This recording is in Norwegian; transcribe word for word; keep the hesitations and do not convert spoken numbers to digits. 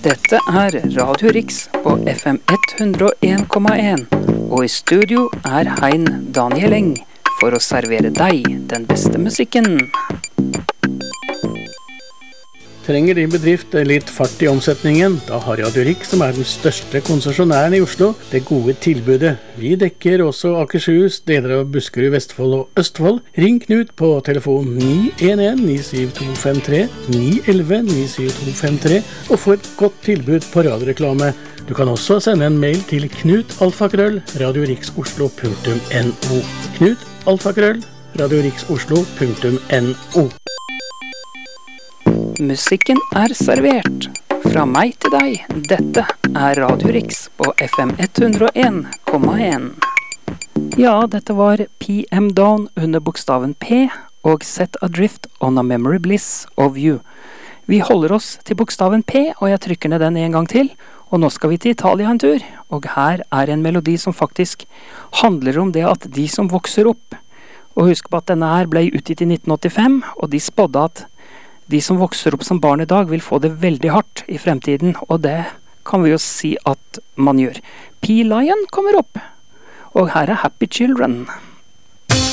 Dette er Radio Riks på F M hundre og en komma en, og i studio er Hein Daniel Eng for å servere deg den beste musikken. Trenger din bedrift litt fart i omsetningen? Da har Radio Riks, som er den største konsesjonæren i Oslo, det gode tilbudet. Vi dekker også Akershus, deler av Buskerud, Vestfold og Østfold. Ring Knut på telefon ni en en ni syv to fem tre, ni en en ni syv to fem tre og få et godt tilbud på radioreklame. Du kan også sende en mail til knutalfakrøll radioriksoslo punktum no. Knut alfakrøll radioriksoslo punktum no. Musikken er servert. Fra meg til deg, dette er Radio Riks på F M hundre og en komma en. Ja, dette var P M Dawn under bokstaven P og Set Adrift on a Memory Bliss of You. Vi holder oss til bokstaven P, og jeg trykker ned den en gang til. Og nå skal vi til Italia en tur, og her er en melodi som faktisk handler om det at de som vokser opp, og husk på at denne her ble utgitt i nitten åttifem, og de spådde at de som vokser opp som barn i dag vil få det veldig hardt i fremtiden, og det kan vi jo si at man gjør. P-Lion kommer opp, og her er Happy Children.